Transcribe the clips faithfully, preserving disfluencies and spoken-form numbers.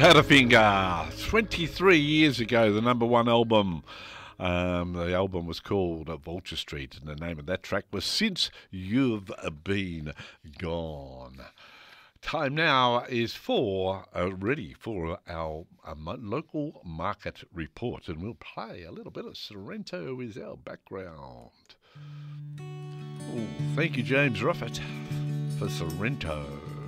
Powderfinger, twenty-three years ago, the number one album. Um, the album was called Vulture Street, and the name of that track was Since You've Been Gone. Time now is for, uh, ready for our uh, local market report, and we'll play a little bit of Sorrento as our background. Ooh, thank you, James Ruffett, for Sorrento.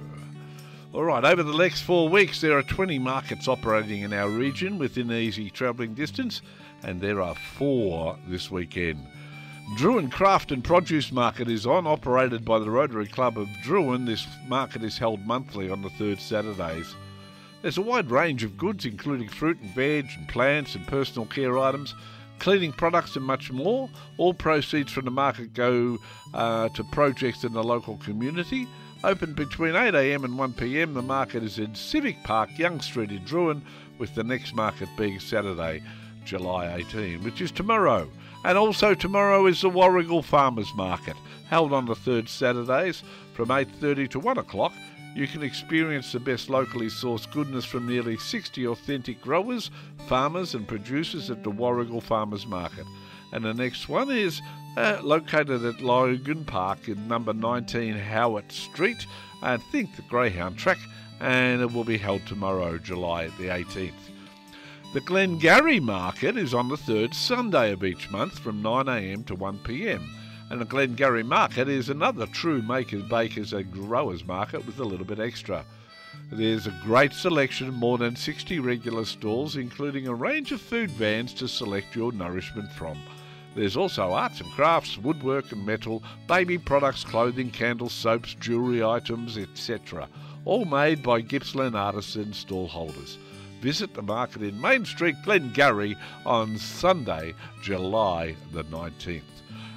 All right, over the next four weeks, there are twenty markets operating in our region within easy travelling distance, and there are four this weekend. Druin Craft and Produce Market is on, operated by the Rotary Club of Druin. This market is held monthly on the third Saturdays. There's a wide range of goods, including fruit and veg and plants and personal care items, cleaning products and much more. All proceeds from the market go uh, to projects in the local community. Open between eight a m and one p m, the market is in Civic Park, Young Street in Druin, with the next market being Saturday, July eighteenth, which is tomorrow. And also tomorrow is the Warrigal Farmers Market, held on the third Saturdays from eight thirty to one o'clock. You can experience the best locally sourced goodness from nearly sixty authentic growers, farmers and producers at the Warrigal Farmers Market. And the next one is uh, located at Logan Park in number nineteen Howard Street, I think the Greyhound track, and it will be held tomorrow, July the eighteenth. The Glengarry Market is on the third Sunday of each month from nine a m to one p m, and the Glengarry Market is another true makers, bakers and growers market with a little bit extra. There's a great selection of more than sixty regular stalls, including a range of food vans to select your nourishment from. There's also arts and crafts, woodwork and metal, baby products, clothing, candles, soaps, jewellery items, et cetera, all made by Gippsland artisan stall holders. Visit the market in Main Street, Glengarry, on Sunday, July the nineteenth.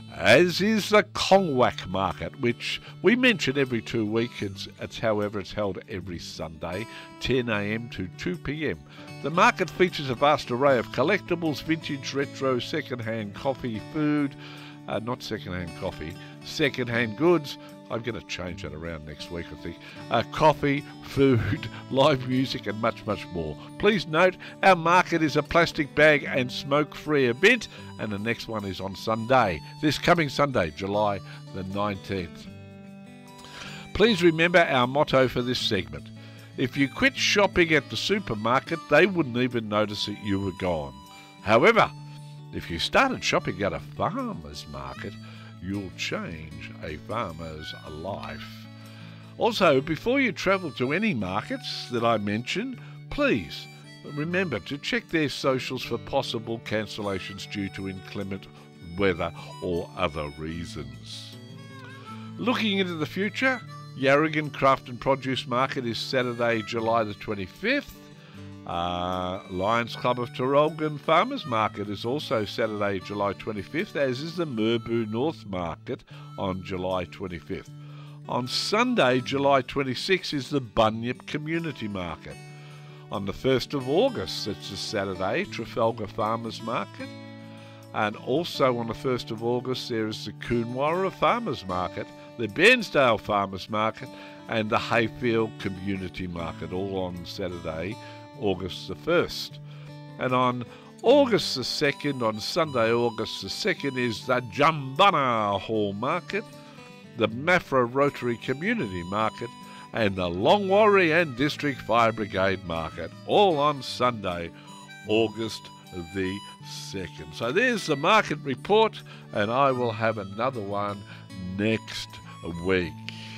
As is the Kongwak Market, which we mention every two weeks. It's, it's however, it's held every Sunday, ten a m to two p m. The market features a vast array of collectibles, vintage, retro, second-hand coffee, food, uh, not second-hand coffee, second-hand goods. I'm going to change that around next week, I think. Uh, coffee, food, live music and much, much more. Please note, our market is a plastic bag and smoke-free event, and the next one is on Sunday, this coming Sunday, July the nineteenth. Please remember our motto for this segment. If you quit shopping at the supermarket, they wouldn't even notice that you were gone. However, if you started shopping at a farmer's market, you'll change a farmer's life. Also, before you travel to any markets that I mentioned, please remember to check their socials for possible cancellations due to inclement weather or other reasons. Looking into the future, Yarragon Craft and Produce Market is Saturday, July the twenty-fifth. Uh, Lions Club of Tarrolgan Farmers Market is also Saturday, July twenty-fifth, as is the Merboo North Market on July twenty-fifth. On Sunday, July twenty-sixth, is the Bunyip Community Market. On the first of August, it's a Saturday, Trafalgar Farmers Market. And also on the first of August, there is the Coonawarra Farmers Market, the Bairnsdale Farmers Market, and the Hayfield Community Market, all on Saturday, August the first. And on August the second, on Sunday, August the second, is the Jumbunna Hall Market, the Maffra Rotary Community Market, and the Longwarry and District Fire Brigade Market, all on Sunday, August the second. So there's the market report, and I will have another one next week.